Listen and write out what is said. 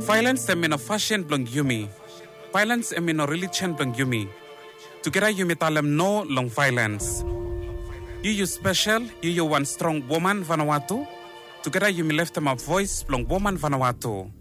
Violence em in a fashion blong yumi. Violence em in a religion blong yumi. Together yumi talem no long violence. You special, you one strong woman Vanuatu. Together yumi left them a voice blong woman Vanuatu.